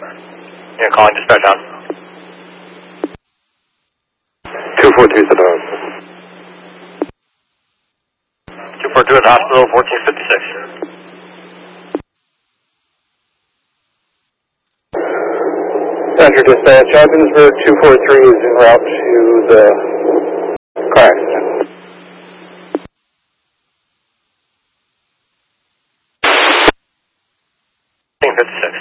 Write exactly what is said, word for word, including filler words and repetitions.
Yeah, calling dispatch on. two four two seven. two four two at the hospital, fourteen fifty-six. Center dispatch, Ogdensburg two four three is en route to the car accident. fourteen fifty-six.